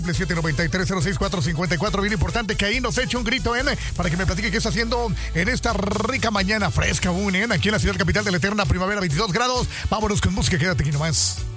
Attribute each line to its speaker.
Speaker 1: 793-064-54. Bien importante que ahí nos eche un grito, para que me platique qué está haciendo en esta rica mañana fresca aún, aquí en la ciudad capital de la eterna primavera, 22 grados. Vámonos con música, quédate aquí nomás.